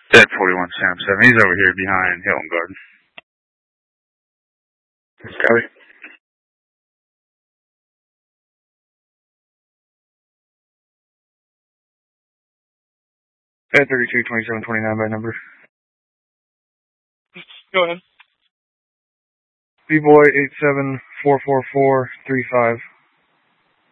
Dead 41 Sam 7. He's over here behind Hilton Garden. Copy. Dead 32 27 29 by number. Go ahead. B-Boy 8744435.